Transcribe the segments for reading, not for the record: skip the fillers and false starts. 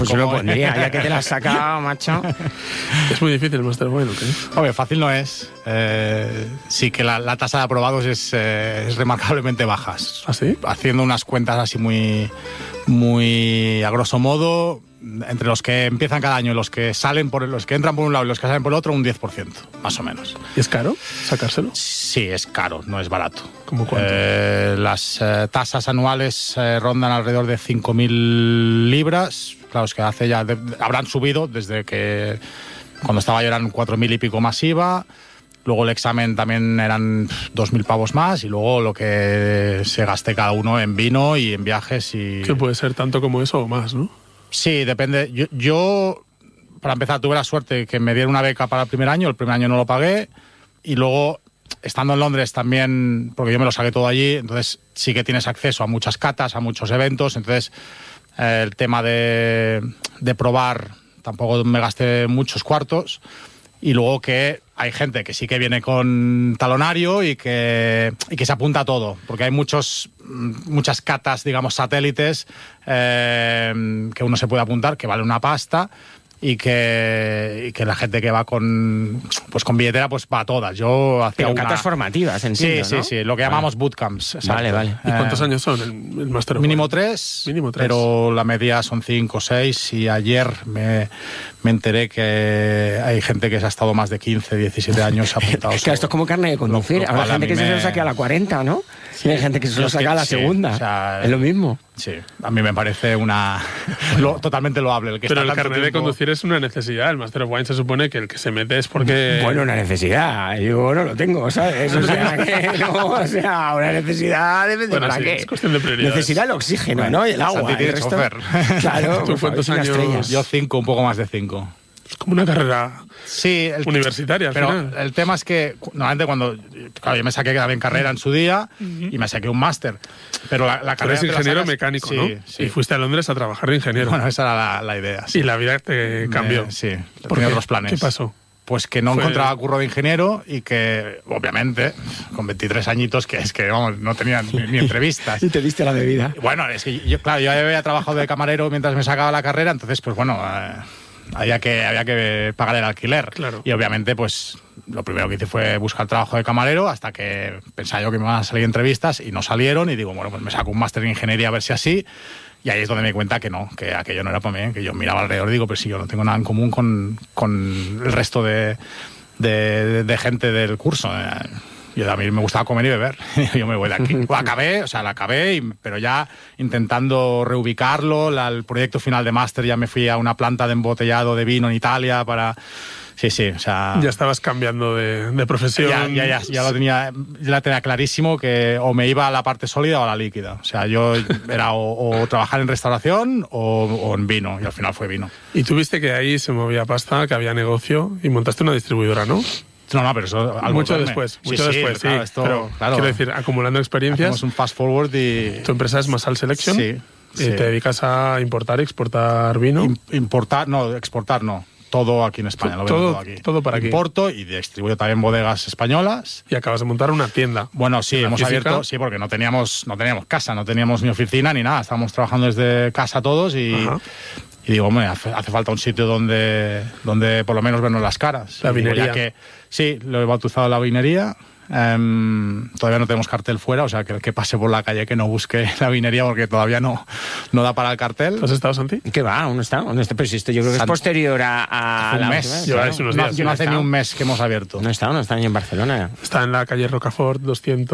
Pues yo lo pondría, ya que te la has sacado, macho. Es muy difícil el Master of Wine, ¿o qué? Hombre, fácil no es. Sí que la tasa de aprobados es remarcablemente baja. ¿Ah, sí? Haciendo unas cuentas así muy a grosso modo, entre los que empiezan cada año y los que entran por un lado y los que salen por el otro, un 10%, más o menos. ¿Y es caro sacárselo? Sí, es caro, no es barato. ¿Cómo cuánto? Las tasas anuales rondan alrededor de 5.000 libras. Claro, es que habrán subido desde que cuando estaba yo eran 4.000 y pico más IVA. Luego el examen también eran 2.000 pavos más y luego lo que se gaste cada uno en vino y en viajes. Que puede ser tanto como eso o más, ¿no? Sí, depende. Yo, para empezar, tuve la suerte que me dieron una beca para el primer año no lo pagué, y luego, estando en Londres también, porque yo me lo saqué todo allí, entonces sí que tienes acceso a muchas catas, a muchos eventos, entonces el tema de probar tampoco me gasté muchos cuartos, y luego que hay gente que sí que viene con talonario y que se apunta a todo, porque hay muchas catas, digamos, satélites que uno se puede apuntar, que vale una pasta, y que la gente que va con billetera pues va a todas. Yo hacía Pero catas formativas, entiendo, sí, ¿no? Sí, lo que llamamos bootcamps. Vale. ¿Y cuántos años son el Master of Wine? Mínimo 3, pero la media son 5 o 6, y ayer me enteré que hay gente que se ha estado más de 15, 17 años apuntados. Es que esto es como carne de conducir. Habrá gente que se lo saque a la 40, ¿no? Sí, hay gente que se lo saca a la segunda. O sea, es lo mismo. Sí, a mí me parece totalmente loable. Pero el carnet de conducir es una necesidad. El Master of Wine se supone que el que se mete es porque... Bueno, una necesidad. Yo no lo tengo, ¿sabes? O sea, que no, una necesidad depende para qué. Es cuestión de prioridades. Necesidad el oxígeno, ¿no? Y el agua. Santi tiene chofer. Claro. ¿Tú cuántos años? Yo 5, un poco más de 5. Es como una carrera universitaria, al pero final. El tema es que, normalmente claro, yo me saqué también carrera en su día y me saqué un máster. Pero la carrera... Eres ingeniero mecánico, ¿no? Sí. Y fuiste a Londres a trabajar de ingeniero. Bueno, esa era la idea. Sí. Y la vida te cambió. Sí, tenía otros planes. ¿Qué pasó? Pues que no encontraba curro de ingeniero y que, obviamente, con 23 añitos, que es que, vamos, no tenía ni entrevistas. Y te diste la bebida. Bueno, es que yo había trabajado de camarero mientras me sacaba la carrera, entonces, pues bueno... había que pagar el alquiler. Claro. Y obviamente, pues lo primero que hice fue buscar trabajo de camarero, hasta que pensaba yo que me iban a salir entrevistas y no salieron, y digo, bueno, pues me saco un máster en ingeniería a ver si así. Y ahí es donde me di cuenta que no, que aquello no era para mí, que yo miraba alrededor y digo, pero si yo no tengo nada en común con el resto de gente del curso. Y a mí me gustaba comer y beber. Yo me voy de aquí. La acabé, pero ya intentando reubicarlo. El proyecto final de máster, ya me fui a una planta de embotellado de vino en Italia para... Sí, o sea... Ya estabas cambiando de profesión. Ya la tenía clarísimo, que o me iba a la parte sólida o a la líquida. O sea, yo era o trabajar en restauración o en vino, y al final fue vino. Y tú viste que ahí se movía pasta, que había negocio, y montaste una distribuidora, ¿no? No, pero eso... Mucho después, sí. Claro, pero quiero decir, acumulando experiencias... Hacemos un fast forward y... ¿Tu empresa es Massal Selection? Sí. ¿Y te dedicas a importar y exportar vino? Exportar no. Todo aquí en España, lo vendo todo aquí. Todo para aquí. Importo y distribuyo también bodegas españolas. Y acabas de montar una tienda. Bueno, sí, hemos abierto, porque no teníamos casa, no teníamos ni oficina ni nada. Estábamos trabajando desde casa todos y digo, hombre, hace falta un sitio donde por lo menos vernos las caras. La vinería. Ya que, sí, lo he bautizado la vinería. Todavía no tenemos cartel fuera, o sea, que el que pase por la calle que no busque la vinería, porque todavía no da para el cartel. ¿Has estado, Santi? ¿Qué va? ¿Aún está? Pero si esto yo creo que es posterior a un la mes. Lleváis unos días. No hace ni un mes que hemos abierto. No está ni en Barcelona. Está en la calle Rocafort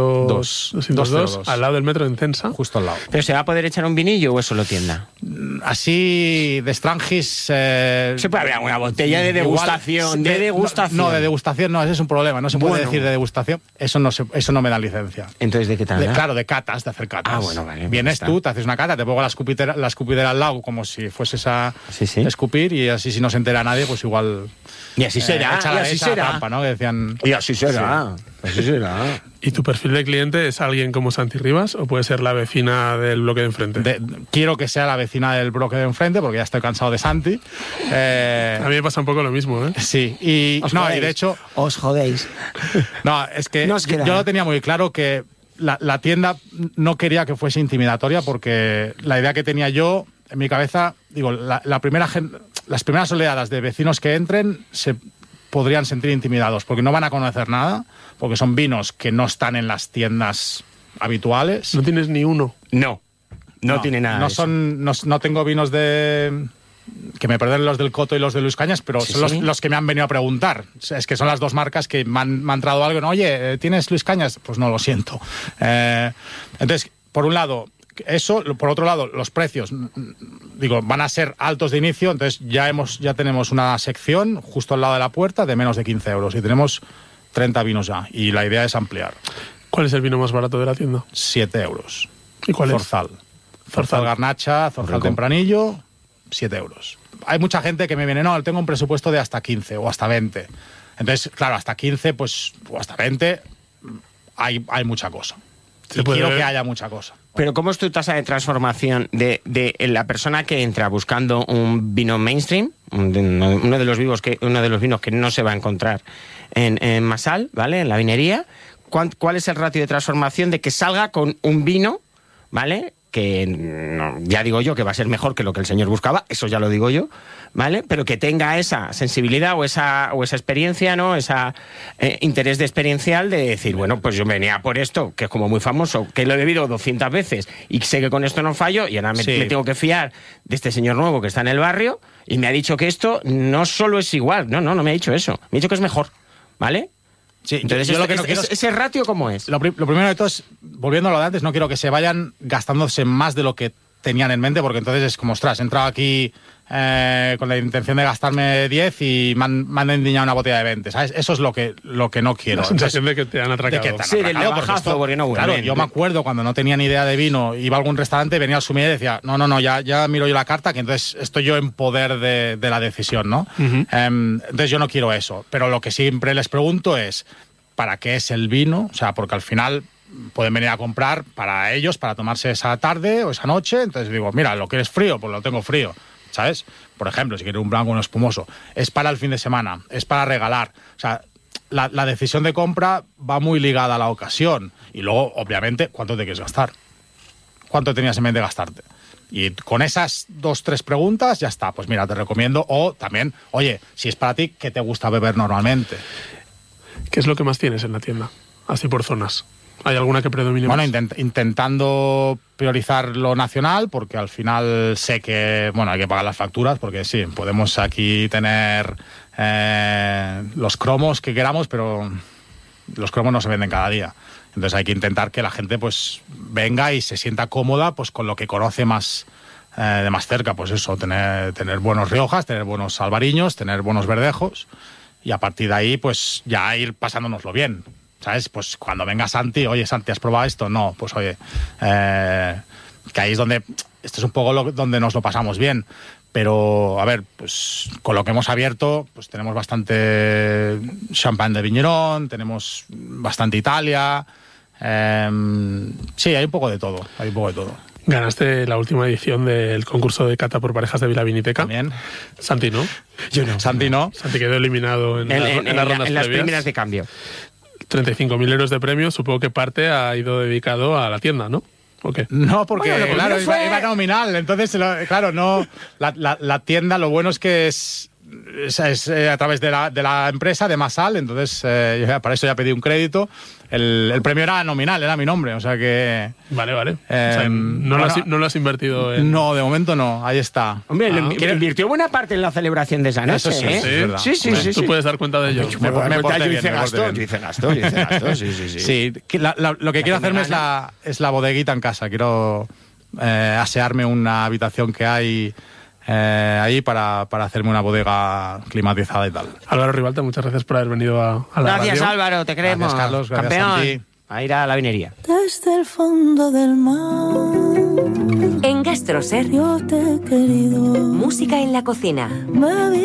202, al lado del metro de Encensa. Justo al lado. ¿Pero se va a poder echar un vinillo o es solo tienda? Así, de Strangis... Se puede abrir una botella de degustación. No, de degustación no, ese es un problema. No se puede decir de degustación. Eso no me da licencia. Entonces, ¿de qué tal? Claro, de catas, de hacer catas. Ah, bueno, vale. Vienes tú, te haces una cata, te pongo la escupidera al lado como si fueses a escupir, y así si no se entera nadie, pues igual... Y así será, y así será. Trampa, ¿no? Que decían... Y así será. Sí. Así será. ¿Y tu perfil de cliente es alguien como Santi Rivas o puede ser la vecina del bloque de enfrente? Quiero que sea la vecina del bloque de enfrente porque ya estoy cansado de Santi. A mí me pasa un poco lo mismo, ¿eh? Sí, y de hecho... Os jodéis. No, es que yo lo tenía muy claro que la tienda no quería que fuese intimidatoria, porque la idea que tenía yo en mi cabeza, digo, las primeras oleadas de vecinos que entren se podrían sentir intimidados, porque no van a conocer nada, porque son vinos que no están en las tiendas habituales. ¿No tienes ni uno? No tiene nada. No tengo vinos de... que me perden los del Coto y los de Luis Cañas, pero son los que me han venido a preguntar. Es que son las dos marcas que me han entrado algo. ¿No? Oye, ¿tienes Luis Cañas? Pues no, lo siento. Entonces, por un lado, eso. Por otro lado, los precios, digo, van a ser altos de inicio. Entonces ya tenemos una sección justo al lado de la puerta de menos de 15 euros. Y tenemos 30 vinos ya. Y la idea es ampliar. ¿Cuál es el vino más barato de la tienda? 7 euros. ¿Y cuál Zorzal. Zorzal Garnacha, Zorzal Tempranillo, 7 euros. Hay mucha gente que me viene, no, tengo un presupuesto de hasta 15 o hasta 20. Entonces, claro, hasta 15, pues, o hasta 20, hay mucha cosa. Y quiero que haya mucha cosa. Pero ¿cómo es tu tasa de transformación de la persona que entra buscando un vino mainstream, uno de los vinos que no se va a encontrar en Massal, ¿vale? En la vinería? ¿Cuál es el ratio de transformación de que salga con un vino, ¿vale? Que ya digo yo que va a ser mejor que lo que el señor buscaba, eso ya lo digo yo, ¿vale? Pero que tenga esa sensibilidad o esa experiencia, ¿no? Esa interés experiencial de decir, bueno, pues yo venía por esto, que es como muy famoso, que lo he bebido 200 veces y sé que con esto no fallo, y ahora me tengo que fiar de este señor nuevo que está en el barrio y me ha dicho que esto no solo es igual, no me ha dicho eso, me ha dicho que es mejor, ¿vale? Sí, entonces, yo lo que no quiero ¿ese ratio cómo es? Lo primero de todo es, volviendo a lo de antes, no quiero que se vayan gastándose más de lo que tenían en mente, porque entonces es como, ostras, he entrado aquí con la intención de gastarme 10 y me han endiñado una botella de 20, ¿sabes? Eso es lo que no quiero. La sensación de que te han atracado. Del bajazo, porque no. Claro, yo me acuerdo cuando no tenía ni idea de vino, iba a algún restaurante, venía al sommelier y decía, no, ya miro yo la carta, que entonces estoy yo en poder de la decisión, ¿no? Uh-huh. Entonces yo no quiero eso, pero lo que siempre les pregunto es, ¿para qué es el vino? O sea, porque al final pueden venir a comprar para ellos, para tomarse esa tarde o esa noche, entonces digo, mira, lo quieres frío, pues lo tengo frío, ¿sabes? Por ejemplo, si quieres un blanco o un espumoso, es para el fin de semana, es para regalar, o sea, la decisión de compra va muy ligada a la ocasión, y luego, obviamente, ¿cuánto te quieres gastar? ¿Cuánto tenías en mente gastarte? Y con esas 2-3 preguntas ya está, pues mira, te recomiendo, o también, oye, si es para ti, ¿qué te gusta beber normalmente? ¿Qué es lo que más tienes en la tienda? Así por zonas. ¿Hay alguna que predomine más? Bueno, intentando priorizar lo nacional, porque al final sé que, bueno, hay que pagar las facturas, porque sí, podemos aquí tener los cromos que queramos, pero los cromos no se venden cada día. Entonces hay que intentar que la gente pues venga y se sienta cómoda pues con lo que conoce más de más cerca, pues eso, tener buenos riojas, tener buenos albariños, tener buenos verdejos, y a partir de ahí pues ya ir pasándonoslo bien, ¿sabes? Pues cuando venga Santi, oye Santi, ¿has probado esto? No, pues oye, que ahí es donde, esto es un poco donde nos lo pasamos bien. Pero, a ver, pues con lo que hemos abierto, pues tenemos bastante champán de Vignerón, tenemos bastante Italia. Sí, hay un poco de todo, Ganaste la última edición del concurso de cata por parejas de Vilaviniteca. También. Santi, ¿no? Yo no. Santi no. Santi quedó eliminado en las rondas en las primeras de cambio. 35.000 euros de premio, supongo que parte ha ido dedicado a la tienda, ¿no? Okay. No, porque bueno, claro, iba nominal, entonces, claro, no, la tienda, lo bueno es que es a través de la empresa, de Massal, entonces para eso ya pedí un crédito. El premio era nominal, era mi nombre, o sea que... Vale. O sea, no lo has invertido en... No, de momento no, ahí está. Hombre, invirtió buena parte en la celebración de esa noche, eso sí, ¿eh? Sí. Tú puedes dar cuenta de ello. Yo hice gasto, sí. Sí, lo que quiero hacerme es la bodeguita en casa, quiero asearme una habitación que hay... ahí para hacerme una bodega climatizada y tal. Álvaro Ribalta, muchas gracias por haber venido a la Gracias, radio. Álvaro, te queremos. Gracias, Carlos. Gracias, campeón. Santi. A ir a la vinería. Desde el fondo del mar, En Gastroser, yo te he querido. música en la cocina. Me